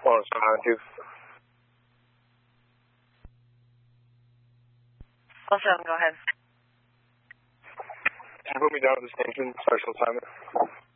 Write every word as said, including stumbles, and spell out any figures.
Oh, it's on two. Also, go ahead. Can you put me down at the station, special assignment?